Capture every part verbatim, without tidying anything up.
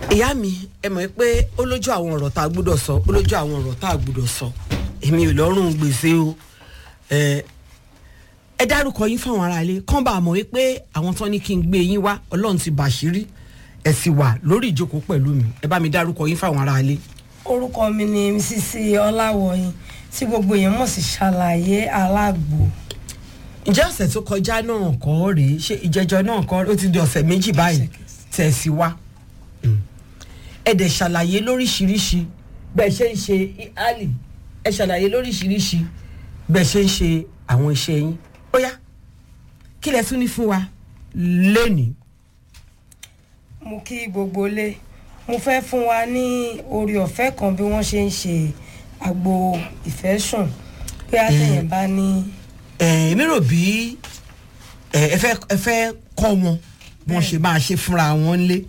ìyá mi ẹ mọ̀ pé ó lójú àwọn ọ̀rọ̀ tá a gbọ́dọ̀ sọ ó lójú àwọn ọ̀rọ̀ tá a gbọ́dọ̀ sọ èmi ò lọ́rùn gbèsè o ẹ ẹ dárúkọ yín fáwọn aráalé kán bá mọ̀ wípé àwọn tán ní kí n gbé yín wá Ọlọ́run ti bàṣírí ẹ sì wà lórí ìjókòó pẹ̀lú mi ẹ bá mi dárúkọ yín fáwọn aráalé. orúkọ mi ni Misisi Ọláwọ̀yìn tí gbogbo èèyàn mọ̀ sí Ṣàlàyé Alágbo. ǹjẹ́ ọ̀sẹ̀ tó kọjá náà kọ́ rèé ṣé ìjẹjọ náà kọ́ ó ti di ọ̀sẹ̀ méjì báyìí tẹ̀ sí wa ẹ dẹ̀ ṣàlàyé lóríṣiríṣi bẹ́ẹ̀ ṣe ń ṣe ali ẹ ṣàlàyé lóríṣiríṣi bẹ́ẹ̀ ṣe ń ṣe àwọn iṣẹ́ yín ó yá kí lẹ tún ní fún wa lónìí. mo kí gbogbo lé mo fẹ́ fún wa ní orí ọ̀fẹ́ kan bí wọ́n ṣe ń ṣe àgbo ìfẹ́ sùn pé àtẹ̀yìn bá ní. èmi rò bí ẹ fẹ́ ẹ fẹ́ kọ́ wọn bí wọ́n ṣe máa ṣe fúnra wọn lé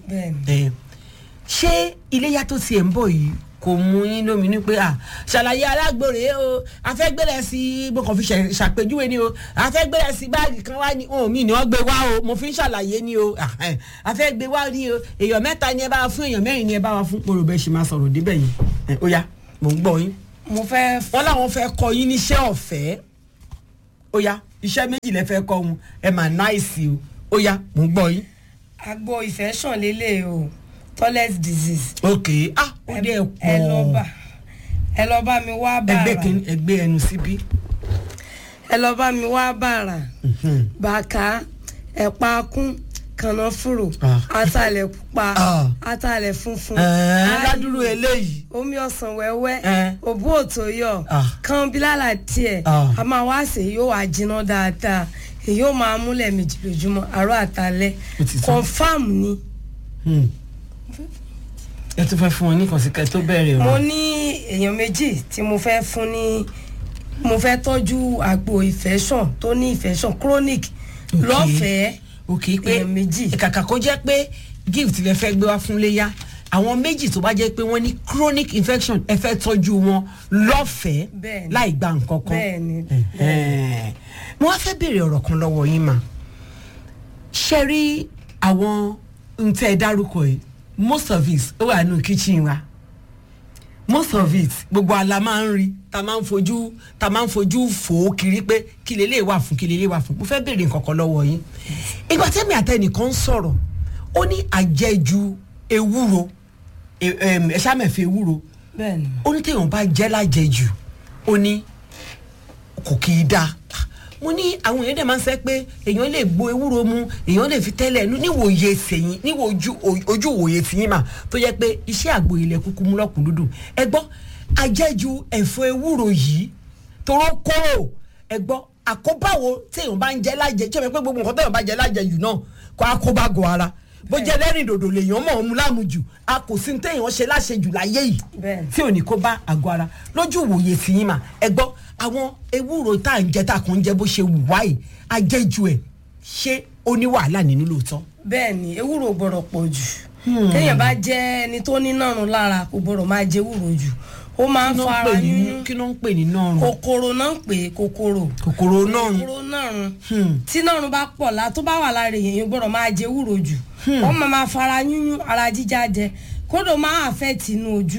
ṣé iléyá tó tiẹ̀ ń bọ̀ yìí kò mú yín lómi ní pé à Ṣàlàyé Alágbo rèé o afẹ́gbẹ́rẹ́ sí mo kàn fi ṣàpèjúwe ni o afẹ́gbẹ́rẹ́ sí báàgì kan wá ní ohun mi ni wọ́n gbé wá o mo fi ń ṣàlàyé ni o afẹ́gbé wá ni o èèyàn mẹ́ta ni ẹ bá wa fún èèyàn mẹ́rin ni ẹ bá wa fún mo rò bẹ́ẹ̀ ṣe máa sọ̀rọ̀ débẹ̀ yìí ó yá mò ń gbọ́ yín. mo fẹ́ wọ́n láwọn fẹ́ kọ́ yín níṣẹ́ ọ̀fẹ́ ó yá iṣẹ́ méjì lẹ fẹ́ kọ́ wọn ẹ mà náìsì o ó yá mò ń gbọ́ yín. àgbo ìfẹ́ sàn lélẹ̀ o toilet disease. ok ah ó dé pọ̀ ẹ lọ bá ẹ lọ bá mi wá bàrà ẹgbẹ́ kí ẹgbẹ́ ẹnu síbí. ẹ lọ bá mi wá bàrà bàkà ẹ̀pà kún kànáfùrù atalẹ̀ pupa atalẹ̀ funfun aládùúrú eléyìí omi ọsàn wẹ́wẹ́ òbú òtòyọ̀ kan bílálà tiẹ̀ a máa wá sè yóò wá jiná dáadáa èyí ó máa múlẹ̀ méjì lójúmọ́ àárọ̀ àtalẹ́ confam ni. ẹ tún fẹ́ fún wọn ní kọ̀síkẹ́ tó bẹ̀rẹ̀ o. mo ní èèyàn méjì tí mo fẹ́ fún ní mo fẹ́ tọ́jú àgbo ìfẹ́sàn tó ní ìfẹ́sàn chronic lọ́fẹ̀ẹ́ èèyàn méjì. kàkà kó jẹ́ pé gift lẹ fẹ́ gbé wá fún léyà àwọn méjì tó bá jẹ́ pé wọ́n ní chronic infection ẹ fẹ́ tọ́jú wọn lọ́fẹ̀ẹ́ láì gba nǹkan kan. bẹ́ẹ̀ni mo wá fẹ́ béèrè ọ̀rọ̀ kan lọ́wọ́ yín mà ṣe rí àwọn ntẹ́ ẹ dárúkọ yìí most of it ó wà nínú kitchen wa most of it gbogbo ala máa ń rí ta máa ń fojú ta máa ń fojú fò ó kiri pé kí lè lè wà fún kí lè lè wà fún mo fẹ́ béèrè nǹkan kan lọ́wọ́ yín ìgbà tẹ́mi àtẹnìkan ń sọ̀rọ̀ ó ní àjẹjù ewúro ẹ ṣàmẹ̀fẹ̀ ewúro ó ní téèyàn bá jẹ́ lájẹjù ó ní kò kì í dáa mo ní àwọn èèyàn dẹ̀ máa ń sẹ́ pé èèyàn lè gbo ewúro mu èèyàn lè fi tẹ́lẹ̀ ẹnu níwòye sẹ́yìn níwò ojú òye tìyín mà tó yẹ pé iṣẹ́ àgbo ilẹ̀ kúkú mú lọ́kùn dúdú ẹ gbọ́ àjẹjù ẹ̀fọ́ ewúro yìí toró kóró ẹ gbọ́ àkóbáwo téèyàn bá ń jẹ lájẹ tí ó yẹ pé gbogbo nǹkan téèyàn bá jẹ lájẹjù náà kó àkóbá go ara bó jẹ lẹ́rìn dòdò lèèyàn mọ̀ ọ́n mu lámujù a kò sí téèyàn ṣe láṣejù láyé yìí tí ò ní kó bá àgọ́ ara lójú ìwòye tìyín mà ẹ gbọ́ àwọn ewúro tá à ń jẹ tá a kàn ń jẹ bó ṣe wù wáyé ajẹjù ẹ ṣé ó ní wàhálà nínú lóòótọ́. bẹ́ẹ̀ni ewúro gbọ́dọ̀ pọ̀ jù téèyàn bá jẹ́ ẹni tó ní nárun lára kò gbọ́dọ̀ máa jẹ ewúro jù ó máa ń fara yúnyún. kí ló ń pè ní nárun. kòkòrò náà ń pè é kòkòrò. kòkòrò nárun. kòkòrò nárun. tí nárun bá pọ̀ la tó bá wà lára èèyàn gbọ́dọ̀ máa jẹ ewúro jù. wọ́n máa máa fara yúnyún ara jíjá jẹ kódò máa àfẹ́ tìǹú ojú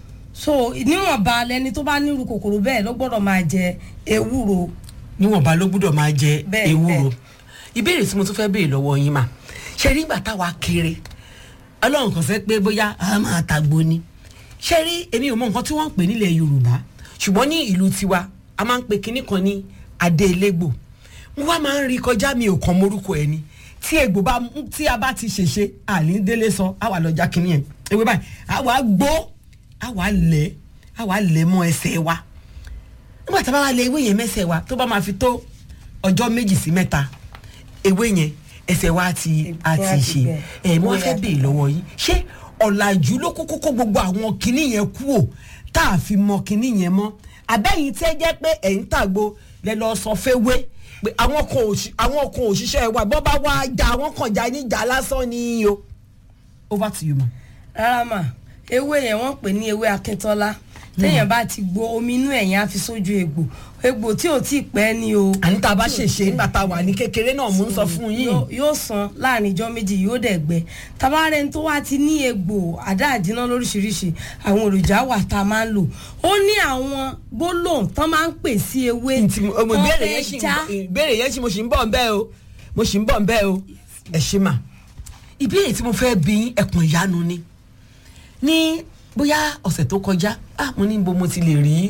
so níwọ̀nba lẹni tó bá nírú kòkòrò bẹ́ẹ̀ ló gbọ́dọ̀ máa jẹ ewúro. níwọ̀nba ló gbọ́dọ̀ máa jẹ ewúro. ìbéèrè tí mo tún fẹ́ béèrè lọ́wọ́ yín mà ṣe rí ìgbà táwa kéré ọlọ́run kàn sẹ́ pé bóyá a máa tàgbo ni ṣe rí èmi ò mọ nǹkan tí wọ́n ń pè nílẹ̀ yorùbá ṣùgbọ́n ní ìlú tiwa a máa ń pe kinní kan ní adé elégbò mo wá máa ń rí kọjá mi ò kàn morúkọ ẹni tí egbò bá tí a bá ti ṣèṣe àní délé sọ àwa lọ́jà kinní yẹn ewé báyìí àwa gbó àwa lẹ̀ àwa lẹ̀ mọ́ ẹsẹ̀ wa nígbà tí a bá wà lẹ̀ ewé yẹn mẹ́sẹ̀ wa tó bá máa fi tó ọjọ́ méjì sí mẹ́ta ewé yẹn ẹsẹ̀ wa ti àti ṣe ẹ̀ mo fẹ́ béèrè lọ́wọ́ yín ṣé ọ̀làjú ló kókó kó gbogbo àwọn kinní yẹn kú ò tá a fi mọ kinní yẹn mọ́ àbẹ́yìn tẹ́ jẹ́ pé ẹ̀ ń tàgbo lẹ lọ sọ fẹ́ wé pé àwọn kan òṣìṣẹ́ wa bọ́ bá wá jà àwọn kan jà níjà lásán ni o over to you ma. rárá mà ewé yẹn wọ́n pè ní ewé akíntọ́lá téèyàn bá ti gbó omi inú ẹ̀yìn á fi sójú egbò egbò tí ò tí ì pẹ́ ni o. àní tá a bá ṣèṣe nígbà tá a wà ní kékeré náà mò ń sọ fún yín. yóò san láàrin ijọ́ méjì yóò dẹ̀ gbẹ tabarẹ́ni tó wá ti ní egbò àdá àdínà lóríṣiríṣi àwọn èròjà wà tá a máa ń lò ó ní àwọn gbólóhùn tán máa ń pè sí ewé ọmọ ìbéèrè yẹn ṣì mo ṣì ń bọ̀ ń bẹ́ẹ̀ o mo ṣì ń bọ̀ ń bẹ́ẹ̀ o ẹ ṣe mà ìbéèrè tí mo fẹ́ bí ẹkùn ìyanu ni ní bóyá ọ̀sẹ̀ tó kọjá ah mo ní bo mo ti lè rí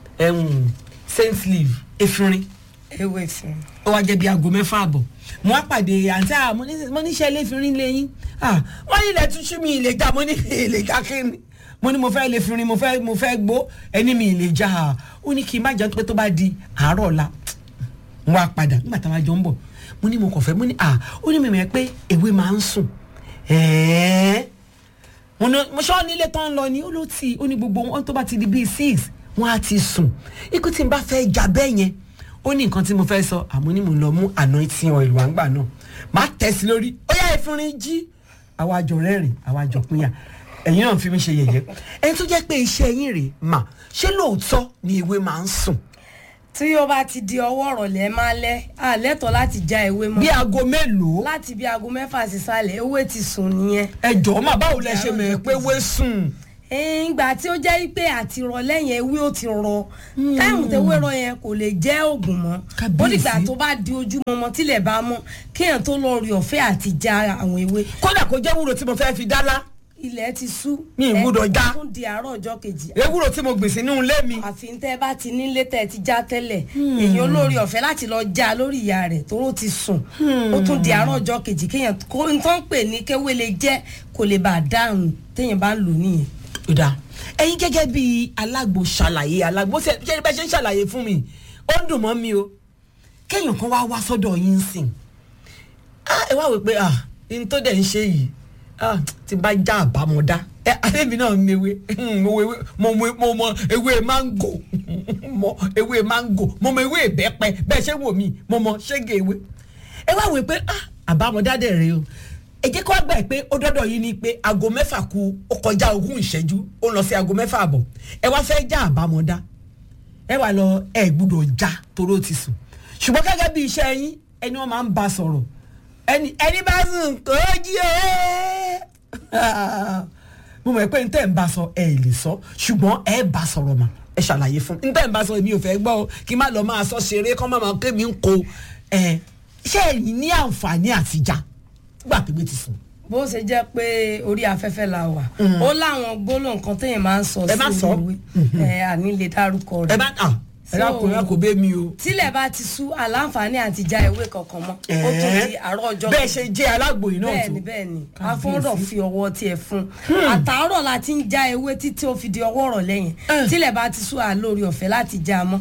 saint leaf efinrin ewé efinrin ó wá jẹ́ bí aago mẹ́fà àbọ̀ mo wá pàdé àǹtí à mo ní ṣe eléfinrin lẹ́yìn ah wọ́n ní ilẹ̀ tún ṣú mi ìlè já mo ní ìlè já kíni mo ní mo fẹ́ eléfinrin mo fẹ́ mo fẹ́ gbó ẹni mi ìlè já ah ó ní kí n má jẹun pé tó bá di àárọ̀ ọ̀la mo wá padà nígbà táwa jọ ń bọ̀ mo ní mo kàn fẹ́ mo ní ah ó ní mímẹ́ pé ewé máa ń sùn ẹ̀ẹ́ mo ṣọ́ nílé tán lọ ni ó ló ti ó ní gbogbo wọn tó bá ti di bíi six wọn á ti sùn ikú tí n bá fẹ́ jà bẹ́ẹ̀ yẹn ó ní nǹkan tí mo fẹ́ sọ àmọ́ ní mo lọ mú anointing oil wá ń gbà náà má tẹ̀sí lórí ó yá ìfúnrin jí àwa àjọ rẹ́rìn àwa àjọ pínyà ẹ̀yin náà fi mí ṣe yẹ̀yẹ́ ẹni tó jẹ́ pé iṣẹ́ yín rèé mà ṣé lóòótọ́ ni ewé máa ń sùn. tí ó bá ti di ọwọ́ ọ̀rọ̀lẹ́ máa lẹ́ àlẹ́tọ̀ láti já ewé mọ́. bí aago mélòó. láti bí aago mẹ́fà sísàlẹ̀ ewé ti sùn nìyẹn. ẹ jọ̀ọ́ mà báwo lẹ ṣe mọ̀ pé ewé sùn. ìgbà tí ó jẹ́ pé àti ìrọ̀lẹ́ yẹn ewé ó ti rọ táìmù tẹ́wé rọ yẹn kò lè jẹ́ oògùn mọ́ ó dìgbà tó bá di ojú mọ́mọ́ tílẹ̀ bá mọ́ kéèyàn tó lọ rí ọ̀fẹ́ àti já àwọn ewé. kódà kó jẹ́ wúro tí mo fẹ́ fi dálá. ilẹ̀ ti sú. mi ì gbúdọ̀ já. ẹ tún di àárọ̀ ọjọ́ kejì. ewúro tí mo gbèsè nínú ilé mi. àfi tẹ́ bá ti nílé tẹ́ ti já tẹ́lẹ̀ èyàn olórí ọ̀fẹ́ láti lọ já lórí ìyá rẹ̀ tóró ti sùn ó tún di àárọ̀ ọjọ́ kejì kéèyàn kó n tán pè ní kéwé lè jẹ́ kó lè bá a dáhùn téèyàn bá ń lò nìyẹn. ó dáa ẹ̀yin gẹ́gẹ́ bí alágbo ṣàlàyé alágbo ṣe bẹ́ẹ̀ ṣe ń ṣàlàyé fún mi ó ń dùn mọ́ mi o kéèyàn kan wá wá sọ́dọ̀ yín sìn ẹ wá wí pé ah n tó dẹ̀ ń ṣe yìí ah ti bá já àbámọ̀dá ẹ àbẹ́bí náà ń mewé mo mo mo ewé máńgò mo ewé máńgò mo mo ewé ìbẹ́pẹ bẹ́ẹ̀ ṣé wò mí mo mọ ṣége ewé ẹ wá wí pé ah àbámọ̀dá dẹ̀ rèé o ẹ jẹ́ kó wá gbà pé ó dọ́dọ̀ yìí ni pé aago mẹ́fà ku ó kọjá ogún ìṣẹ́jú ó lọ sí aago mẹ́fà àbọ̀ ẹ wá fẹ́ já àbámọ̀dá ẹ wà lọ ẹ gbúdọ̀ já toró ti sùn ṣùgbọ́n gẹ́gẹ́ bí iṣẹ́ yín ẹni wọ́n máa ń bá sọ̀rọ̀ ẹni ẹni bá sùn kò jí ẹ mo mọ̀ pé n tẹ́ ń bá sọ ẹ lè sọ ṣùgbọ́n ẹ bá sọ̀rọ̀ mà ẹ ṣàlàyé fún n tẹ́ ń bá sọ èmi ò fẹ́ gbọ́ o kí n má lọ máa sọ ṣeré kọ́ máa máa kémi ń ko ẹ ṣé ẹ̀yin ní àǹfààní àtijá gbà pé gbé ti sùn. bó ṣe jẹ́ pé orí afẹ́fẹ́ la wà ó láwọn gbólóhùn kan téèyàn máa ń sọ sí ìwé ẹ àní lè dárúkọ rẹ̀. ẹ bá à ẹ lákùnrin kò bẹ́ mi o. tílẹ̀ bá ti sú àlàǹfààní àti já ewé kankan mọ́ ó tún di àárọ̀ ọjọ́. bẹ́ẹ̀ ṣe jẹ́ alágbòye náà tó. bẹ́ẹ̀ni bẹ́ẹ̀ni afọ́dọ̀ fi ọwọ́ tiẹ̀ fún àtàárọ̀ la ti ń já ewé títí ó fi di ọwọ́ ọ̀rọ̀ lẹ́yìn tílẹ̀ bá ti sú àlórí ọ̀fẹ́ láti já mọ́.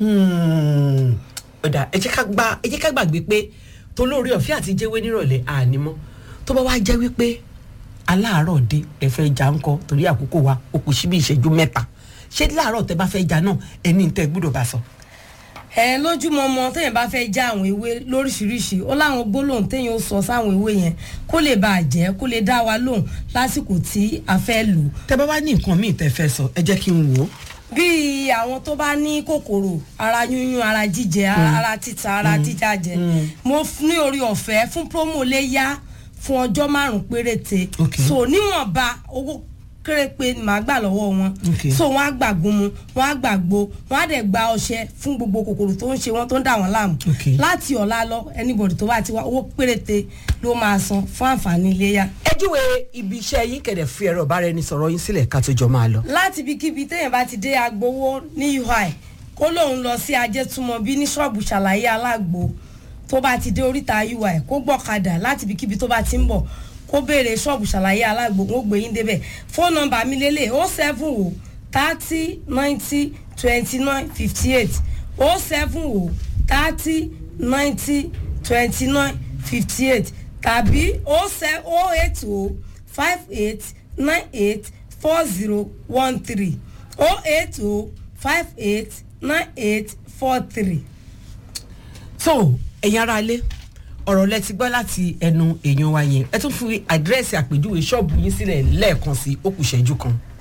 ọ̀dà ẹ jẹ́ ká gbàgbé pé tolórí ọ̀fẹ́ àti jẹ́wé nírọ̀lẹ́ ànímọ́ tó bá wá jẹ́ wípé aláàárọ̀ dé ẹ fẹ́ já ńkọ́ torí àkókò wa ó kù síbi ìṣẹ́jú mẹ́ta ṣé láàárọ̀ tẹ bá fẹ́ já náà ẹni tẹ gbọ́dọ̀ bá sọ. ẹ lójúmọmọ téèyàn bá fẹ́ já àwọn ewé lóríṣiríṣi ó láwọn gbólóhùn téèyàn ó sọ sáwọn ewé yẹn kó lè bá a jẹ́ kó lè dá wa lóhùn lásìkò tí a fẹ́ lò. tẹ bá wá ní nǹkan míì tẹ fẹ́ sọ ẹ jẹ́ kí n wò ó. bí àwọn tó bá ní kòkòrò ara yúnyún ara jíjẹ ara títa ara jíjájẹ mo ní orí ọ̀fẹ́ fún promo lè yá fún ọjọ́ márùn-ún péréte so níwọ̀nba owó kéré pé màá gbà lọ́wọ́ wọn so wọ́n á gbà gúnmu wọ́n á gbà gbó wọ́n á dẹ̀ gba ọṣẹ fún gbogbo kòkòrò tó ń ṣe wọ́n tó ń dà wọ́n láàmú láti ọ̀la lọ anybody tó bá ti wá owó péréte ló máa san fún àǹfààní iléyà. ẹ júwe ibi iṣẹ́ yín kẹ̀dẹ̀ fi ẹ̀rọ ọ̀bára ẹni sọ̀rọ̀ yín sílẹ̀ ká tó jọ máa lọ. láti ibikíbi téèyàn bá ti dé agbowó ní U I kó lóun lọ sí ajétúmọ̀bí ní ṣọ́ọ̀bù ṣàlàyé alágbo tó bá ti dé oríta U I kó gbọ́kadà láti ibikíbi tó bá ti ń bọ̀ kó béèrè ṣọ́ọ̀bù ṣàlàyé alágbo ó gbé yín débẹ̀ fóònù nọ́mbà mi lélẹ̀ o seven o thirty ninety twenty nine fifty eight o seven o thirty ninety twenty nine fifty eight tàbí o eight o five eight nine eight four zero one three o eight o five eight nine eight four three. so ẹ̀yin ará ilé ọ̀rọ̀ lẹ ti gbọ́ láti ẹnu èèyàn wa yẹn ẹ tún fi àdírẹ́sì àpèjúwe ṣọ́ọ̀bù yín sílẹ̀ lẹ́ẹ̀kan sí ó kù ṣẹ́jú kan.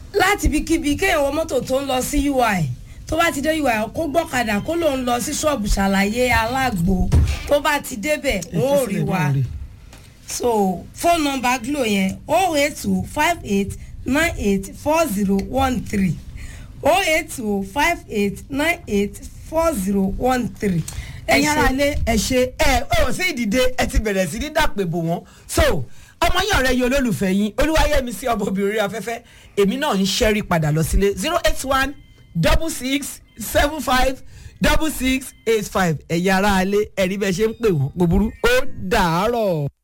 láti ibikíbi kéèyàn wọ mọ́tò tó ń lọ sí U I tó bá ti dé U I kó gbọ́kadà kó lòun lọ sí ṣọ́ọ̀bù ṣàlàyé alágbo tó bá ti débẹ̀ wọ́n ò rí wa so phone number Glo yẹn oh eight two five eight nine eight four zero one three oh eight two five eight nine eight four zero one three. ẹ̀yin ará ilé ẹ ṣe ẹ ò sí ìdìde ẹ ti bẹ̀rẹ̀ sí ní dàpè bò wọ́n so ọmọ yín ọ̀rẹ́ yín olólùfẹ́ yín Olúwayẹmísí ọmọbìnrin afẹ́fẹ́ èmi náà ń ṣẹ́rí padà lọ sílé zero eight one double six seven five double six eight five ẹ̀yin ará ilé ẹ̀rí bẹ́ẹ̀ ṣe ń pè wọ́n gbòbúrú ó dàárọ̀.